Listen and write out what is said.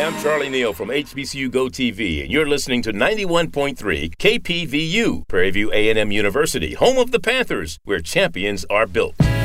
I'm Charlie Neal from HBCU Go TV, and you're listening to 91.3 KPVU, Prairie View A&M University, home of the Panthers, where champions are built.